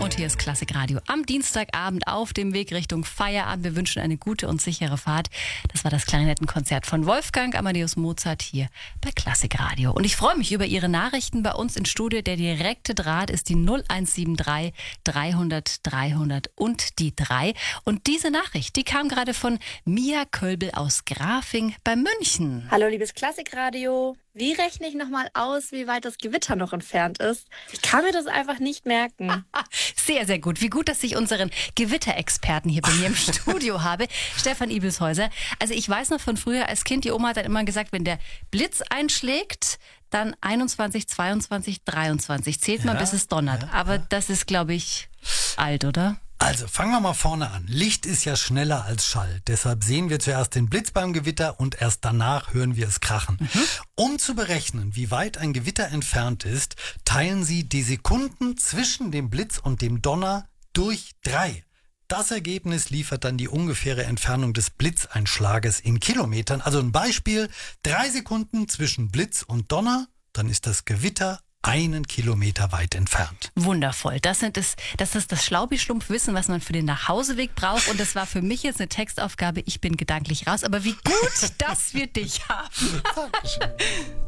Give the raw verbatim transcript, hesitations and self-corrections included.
Und hier ist Klassikradio am Dienstagabend auf dem Weg Richtung Feierabend. Wir wünschen eine gute und sichere Fahrt. Das war das Klarinettenkonzert von Wolfgang Amadeus Mozart hier bei Klassikradio. Und ich freue mich über Ihre Nachrichten bei uns ins Studio. Der direkte Draht ist die null eins sieben drei dreihundert dreihundert und die drei. Und diese Nachricht, die kam gerade von Mia Kölbel aus Grafing bei München. Hallo liebes Klassikradio. Wie rechne ich nochmal aus, wie weit das Gewitter noch entfernt ist? Ich kann mir das einfach nicht merken. Sehr, sehr gut. Wie gut, dass ich unseren Gewitterexperten hier bei mir im Studio habe, Stefan Ibelshäuser. Also ich weiß noch von früher als Kind, die Oma hat dann immer gesagt, wenn der Blitz einschlägt, dann einundzwanzig, zweiundzwanzig, dreiundzwanzig. Zählt mal, Ja, bis es donnert. ja, Aber ja. das ist, glaube ich, alt, oder? Also fangen wir mal vorne an. Licht ist ja schneller als Schall. Deshalb sehen wir zuerst den Blitz beim Gewitter und erst danach hören wir es krachen. Mhm. Um zu berechnen, wie weit ein Gewitter entfernt ist, teilen Sie die Sekunden zwischen dem Blitz und dem Donner durch drei. Das Ergebnis liefert dann die ungefähre Entfernung des Blitzeinschlages in Kilometern. Also ein Beispiel, drei Sekunden zwischen Blitz und Donner, dann ist das Gewitter einen Kilometer weit entfernt. Wundervoll. Das, sind es, das ist das Schlaubi-Schlumpf-Wissen, was man für den Nachhauseweg braucht. Und das war für mich jetzt eine Textaufgabe. Ich bin gedanklich raus. Aber wie gut, dass wir dich haben. Dankeschön.